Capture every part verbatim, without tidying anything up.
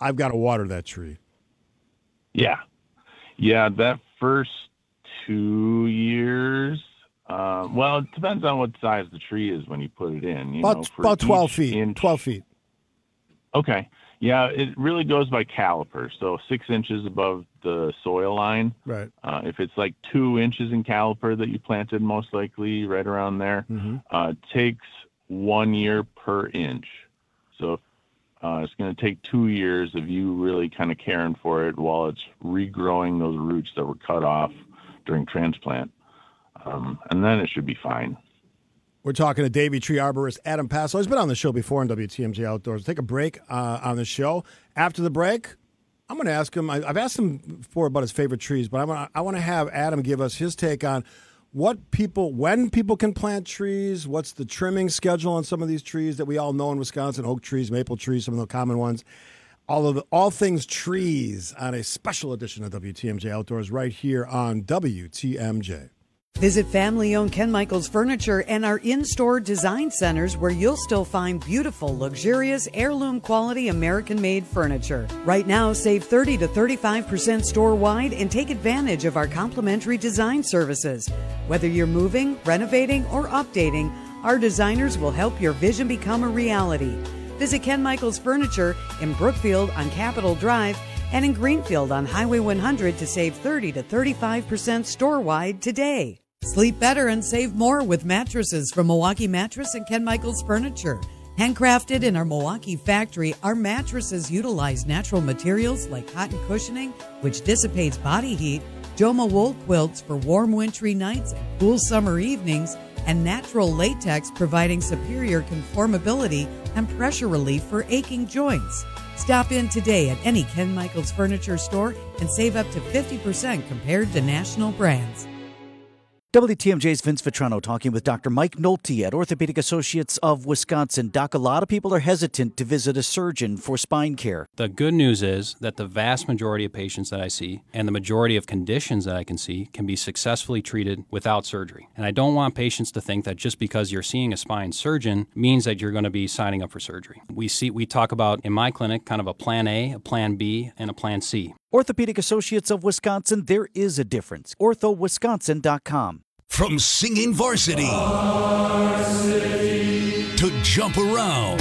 I've got to water that tree. Yeah. Yeah, that first two years, uh, well, it depends on what size the tree is when you put it in. You about know, for about twelve each feet. inch- twelve feet. Okay. Yeah, it really goes by caliper. So six inches above the soil line. Right. Uh, if it's like two inches in caliper that you planted, most likely right around there, Mm-hmm. uh, it takes one year per inch. So uh, it's going to take two years of you really kind of caring for it while it's regrowing those roots that were cut off during transplant. Um, and then it should be fine. We're talking to Davey tree arborist Adam Passo. He's been on the show before on W T M J Outdoors. Take a break uh, on the show. After the break, I'm going to ask him. I, I've asked him before about his favorite trees, but I want I want to have Adam give us his take on what people, when people can plant trees, what's the trimming schedule on some of these trees that we all know in Wisconsin, oak trees, maple trees, some of the common ones. All of the, all things trees on a special edition of W T M J Outdoors right here on W T M J. Visit family-owned Ken Michaels Furniture and our in-store design centers where you'll still find beautiful, luxurious, heirloom-quality American-made furniture. Right now, save thirty to thirty-five percent store-wide and take advantage of our complimentary design services. Whether you're moving, renovating, or updating, our designers will help your vision become a reality. Visit Ken Michaels Furniture in Brookfield on Capitol Drive and in Greenfield on Highway one hundred to save thirty to thirty-five percent store-wide today. Sleep better and save more with mattresses from Milwaukee Mattress and Ken Michaels Furniture. Handcrafted in our Milwaukee factory, our mattresses utilize natural materials like cotton cushioning, which dissipates body heat, Joma wool quilts for warm wintry nights and cool summer evenings, and natural latex providing superior conformability and pressure relief for aching joints. Stop in today at any Ken Michaels Furniture store and save up to fifty percent compared to national brands. W T M J's Vince Vitrano talking with Doctor Mike Nolte at Orthopedic Associates of Wisconsin. Doc, a lot of people are hesitant to visit a surgeon for spine care. The good news is that the vast majority of patients that I see and the majority of conditions that I can see can be successfully treated without surgery. And I don't want patients to think that just because you're seeing a spine surgeon means that you're going to be signing up for surgery. We see we talk about in my clinic kind of a plan A, a plan B, and a plan C. Orthopedic Associates of Wisconsin, there is a difference. ortho wisconsin dot com. From singing varsity, varsity to jump around,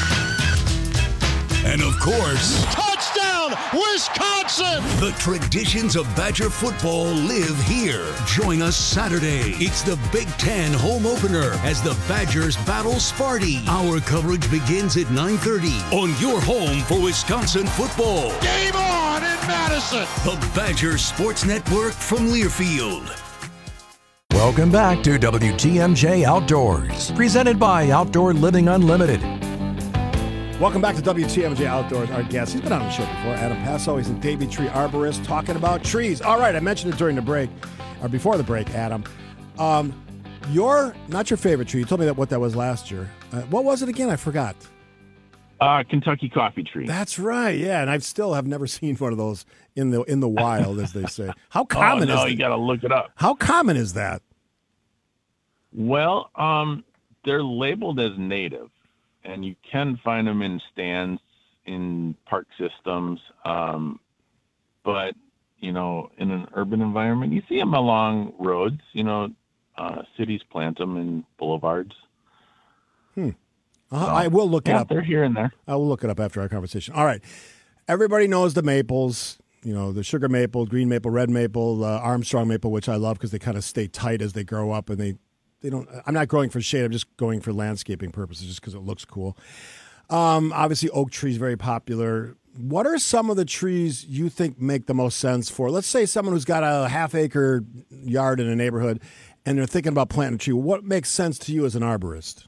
and of course, touchdown, Wisconsin! The traditions of Badger football live here. Join us Saturday. It's the Big Ten home opener as the Badgers battle Sparty. Our coverage begins at nine thirty on your home for Wisconsin football. Game on in Madison! The Badger Sports Network from Learfield. Welcome back to W T M J Outdoors, presented by Outdoor Living Unlimited. Welcome back to W T M J Outdoors. Our guest, he's been on the show before, Adam Passo. He's a Davey tree arborist talking about trees. All right, I mentioned it during the break, or before the break, Adam. Um, your, not your favorite tree, you told me that what that was last year. Uh, what was it again? I forgot. Uh, Kentucky coffee tree. That's right, yeah, and I still have never seen one of those in the in the wild, as they say. How common oh, no, is you got to look it up. How common is that? Well, um, they're labeled as native, and you can find them in stands in park systems. Um, but, you know, in an urban environment, you see them along roads. You know, uh, cities plant them in boulevards. Hmm. Uh, so, I will look yeah, it up. They're here and there. I will look it up after our conversation. All right. Everybody knows the maples, you know, the sugar maple, green maple, red maple, uh, Armstrong maple, which I love because they kind of stay tight as they grow up and they, They don't. I'm not growing for shade. I'm just going for landscaping purposes, just because it looks cool. Um, obviously, oak trees very popular. What are some of the trees you think make the most sense for? Let's say someone who's got a half acre yard in a neighborhood, and they're thinking about planting a tree. What makes sense to you as an arborist?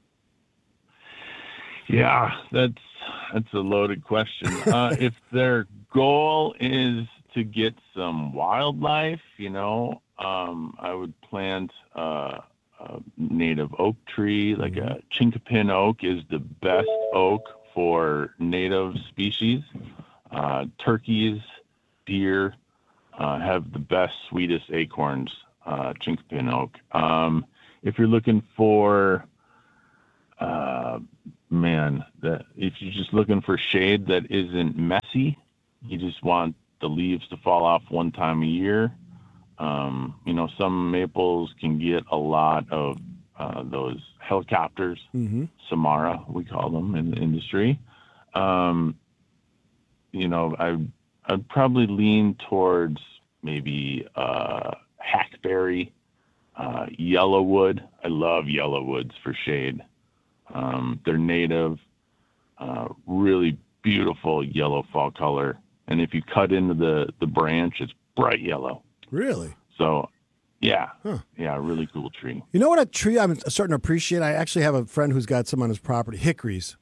Yeah, that's that's a loaded question. Uh, if their goal is to get some wildlife, you know, um, I would plant. Uh, A native oak tree, like a chinkapin oak is the best oak for native species. Uh, turkeys, deer uh, have the best, sweetest acorns, uh, chinkapin oak. Um, if you're looking for uh, man, that if you're just looking for shade that isn't messy, you just want the leaves to fall off one time a year. Um, you know, some maples can get a lot of uh, those helicopters, Mm-hmm. Samara, we call them in the industry. Um, you know, I, I'd probably lean towards maybe uh, hackberry, uh, yellowwood. I love yellowwoods for shade. Um, they're native, uh, really beautiful yellow fall color. And if you cut into the, the branch, it's bright yellow. Really? So, yeah, Huh. yeah, really cool tree. You know what a tree I'm starting to appreciate? I actually have a friend who's got some on his property, hickories.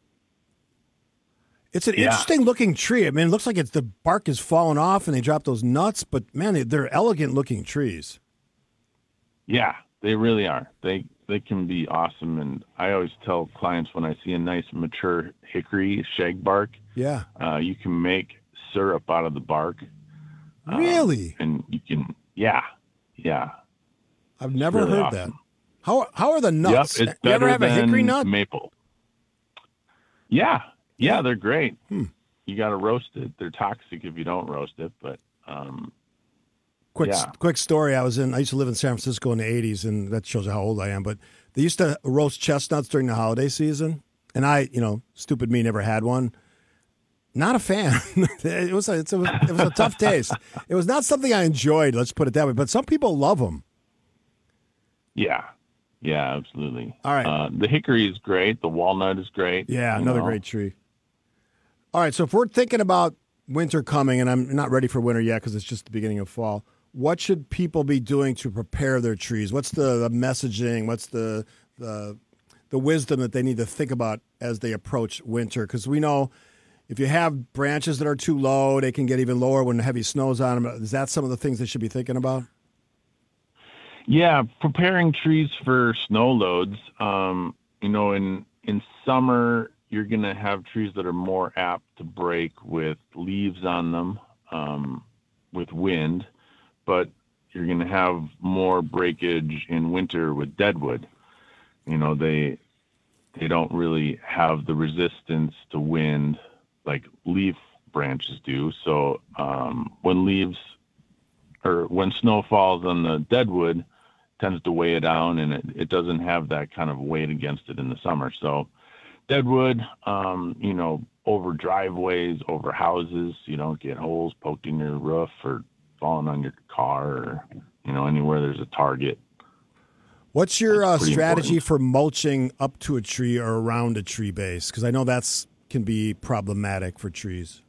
It's an Yeah. interesting looking tree. I mean, it looks like it's the bark is falling off and they drop those nuts, but man, they- they're elegant looking trees. Yeah, they really are. They they can be awesome. And I always tell clients when I see a nice mature hickory shagbark, Yeah. uh, you can make syrup out of the bark. Um, Really? and you can, yeah, yeah. I've never really heard awesome. that. How how are the nuts? Yep, it's you ever better have a hickory than nut? maple. Yeah, yeah, they're great. Hmm. You got to roast it. They're toxic if you don't roast it, but um, Quick, yeah. quick story. I was in. I used to live in San Francisco in the eighties, and that shows you how old I am. But they used to roast chestnuts during the holiday season, and I, you know, stupid me, never had one. Not a fan. it was a, it's a, it was a tough taste. It was not something I enjoyed. Let's put it that way. But some people love them. yeah, yeah, absolutely. All right. Uh, the hickory is great. The walnut is great. Yeah, you another know. great tree. All right, so if we're thinking about winter coming, and I'm not ready for winter yet because it's just the beginning of fall, what should people be doing to prepare their trees? What's the, the messaging? What's the, the the wisdom that they need to think about as they approach winter? Because we know if you have branches that are too low, they can get even lower when heavy snow's on them. Is that some of the things they should be thinking about? Yeah, preparing trees for snow loads. Um, you know, in in summer, you're going to have trees that are more apt to break with leaves on them, um, with wind, but you're going to have more breakage in winter with deadwood. You know, they they don't really have the resistance to wind like leaf branches do. So um, when leaves or when snow falls on the deadwood, tends to weigh it down, and it, it doesn't have that kind of weight against it in the summer. So deadwood, um, you know, over driveways, over houses, you don't get holes poked in your roof or falling on your car or, you know, anywhere there's a target. What's your uh, pretty strategy important. for mulching up to a tree or around a tree base? Because I know that's can be problematic for trees.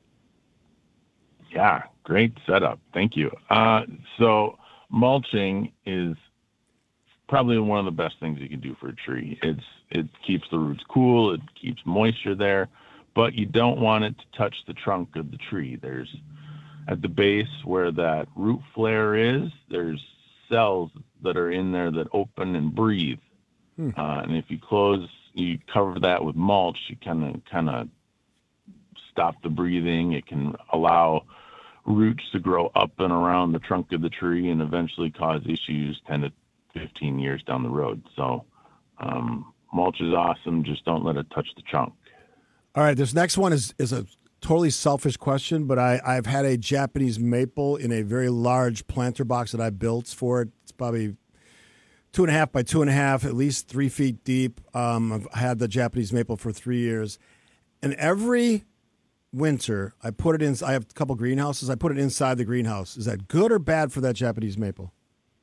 Yeah, great setup. Thank you. Uh, so mulching is probably one of the best things you can do for a tree. It's it keeps the roots cool, it keeps moisture there, but you don't want it to touch the trunk of the tree. There's at the base where that root flare is, there's cells that are in there that open and breathe. Hmm. Uh, and if you close, you cover that with mulch, you kind of kind of stop the breathing. It can allow roots to grow up and around the trunk of the tree and eventually cause issues ten to fifteen years down the road. So um, mulch is awesome. Just don't let it touch the trunk. All right, this next one is, is a totally selfish question, but I, I've had a Japanese maple in a very large planter box that I built for it. It's probably two and a half by two and a half, at least three feet deep. Um, I've had the Japanese maple for three years. And every winter, I put it in, I have a couple greenhouses, I put it inside the greenhouse. Is that good or bad for that Japanese maple?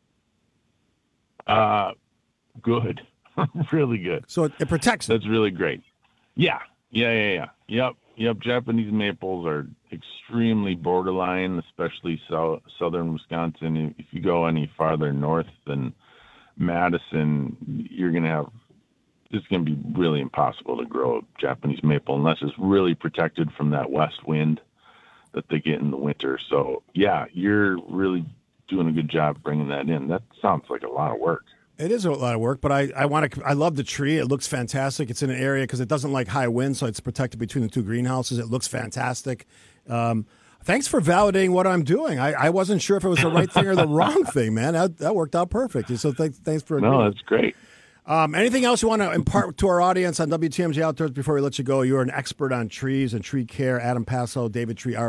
Uh, good. Really good. So it, it protects it. That's really great. Yeah. Yeah, yeah, yeah. Yep. Yep. Japanese maples are extremely borderline, especially so, southern Wisconsin. If you go any farther north than Madison, you're going to have, it's going to be really impossible to grow a Japanese maple unless it's really protected from that west wind that they get in the winter. So, yeah, you're really doing a good job bringing that in. That sounds like a lot of work. It is a lot of work, but I, I want to. I love the tree. It looks fantastic. It's in an area because it doesn't like high wind, so it's protected between the two greenhouses. It looks fantastic. Um, thanks for validating what I'm doing. I, I wasn't sure if it was the right thing or the wrong thing, man. That, that worked out perfect. So th- thanks for no, agreeing. that's great. Um, anything else you want to impart to our audience on W T M J Outdoors before we let you go? You're an expert on trees and tree care. Adam Passo, David Tree